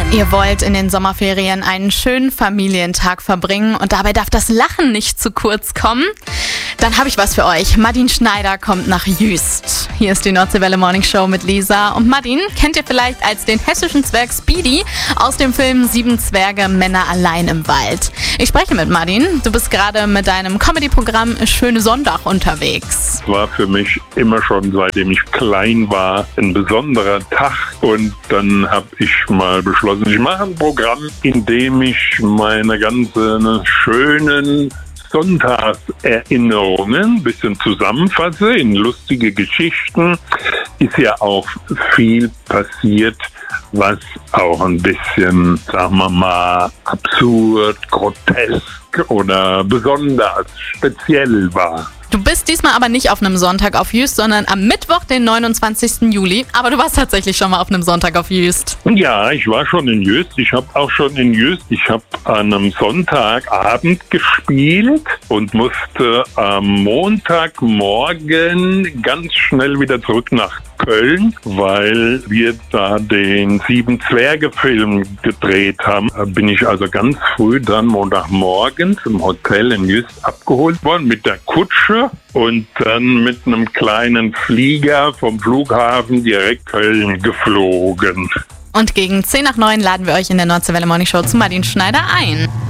Ihr wollt in den Sommerferien einen schönen Familientag verbringen und dabei darf das Lachen nicht zu kurz kommen? Dann habe ich was für euch. Madin Schneider kommt nach Jüst. Hier ist die Nordseewelle Morning Show mit Lisa. Und Madin kennt ihr vielleicht als den hessischen Zwerg Speedy aus dem Film 7 Zwerge, Männer allein im Wald. Ich spreche mit Madin. Du bist gerade mit deinem Comedy-Programm Schöne Sonntag unterwegs. War für mich immer schon, seitdem ich klein war, ein besonderer Tag. Und dann habe ich mal beschlossen, ich mache ein Programm, in dem ich meine ganzen schönen Sonntagserinnerungen ein bisschen zusammenfasse in lustige Geschichten. Ist ja auch viel passiert, was auch ein bisschen, sagen wir mal, absurd, grotesk oder besonders speziell war. Du bist diesmal aber nicht auf einem Sonntag auf Jüst, sondern am Mittwoch, den 29. Juli. Aber du warst tatsächlich schon mal auf einem Sonntag auf Jüst. Ja, ich war schon in Jüst. Ich habe auch schon in Jüst. Ich habe an einem Sonntagabend gespielt und musste am Montagmorgen ganz schnell wieder zurück nach Köln, weil wir da den 7 Zwerge-Film gedreht haben. Da bin ich also ganz früh dann Montagmorgen zum Hotel in Jüst abgeholt worden mit der Kutsche und dann mit einem kleinen Flieger vom Flughafen direkt Köln geflogen. Und gegen 10 nach 9 laden wir euch in der Nordseewelle Morning Show zu Madin Schneider ein.